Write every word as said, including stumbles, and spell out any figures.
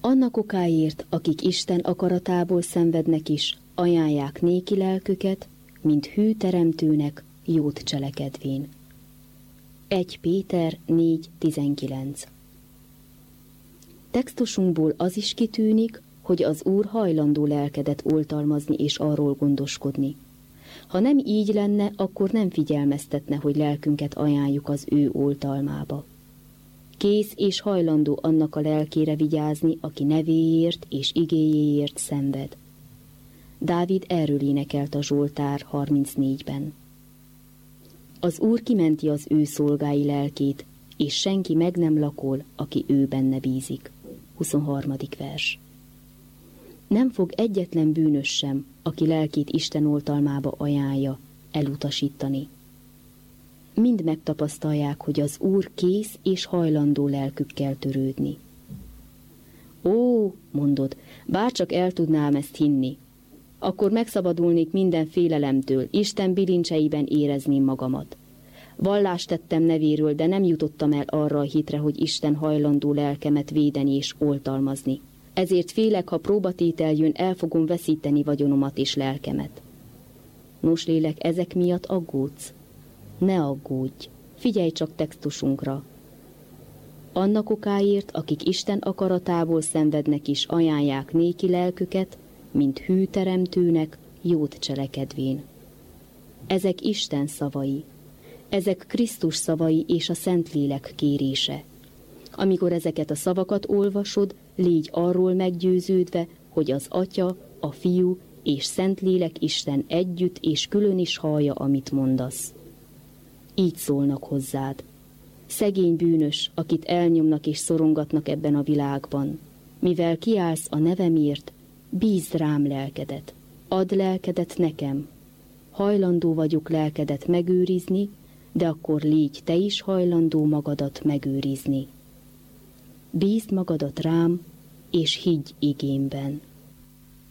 Annak okáért, akik Isten akaratából szenvednek is, ajánlják néki lelküket, mint hű teremtőnek jót cselekedvén. egy Péter négy tizenkilenc. Textusunkból az is kitűnik, hogy az Úr hajlandó lelkedet oltalmazni és arról gondoskodni. Ha nem így lenne, akkor nem figyelmeztetne, hogy lelkünket ajánljuk az ő oltalmába. Kész és hajlandó annak a lelkére vigyázni, aki nevéért és igéjéért szenved. Dávid erről énekelt a Zsoltár harmincnégyben. Az Úr kimenti az ő szolgái lelkét, és senki meg nem lakol, aki ő benne bízik. huszonharmadik vers. Nem fog egyetlen bűnös sem, aki lelkét Isten oltalmába ajánlja, elutasítani. Mind megtapasztalják, hogy az Úr kész és hajlandó lelkükkel törődni. Ó, mondod, bárcsak el tudnám ezt hinni, akkor megszabadulnék minden félelemtől, Isten bilincseiben érezném magamat. Vallást tettem nevéről, de nem jutottam el arra a hitre, hogy Isten hajlandó lelkemet védeni és oltalmazni. Ezért félek, ha próbatétel jön, el fogom veszíteni vagyonomat és lelkemet. Nos, lélek, ezek miatt aggódsz? Ne aggódj, figyelj csak textusunkra. Annak okáért, akik Isten akaratából szenvednek is, ajánlják néki lelküket, mint hű teremtőnek, jót cselekedvén. Ezek Isten szavai, ezek Krisztus szavai és a Szentlélek kérése. Amikor ezeket a szavakat olvasod, légy arról meggyőződve, hogy az Atya, a Fiú és Szentlélek Isten együtt és külön is hallja, amit mondasz. Így szólnak hozzád. Szegény bűnös, akit elnyomnak és szorongatnak ebben a világban. Mivel kiállsz a nevemért, bízd rám lelkedet. Add lelkedet nekem. Hajlandó vagyok lelkedet megőrizni, de akkor légy te is hajlandó magadat megőrizni. Bízd magadat rám, és higgy igémben.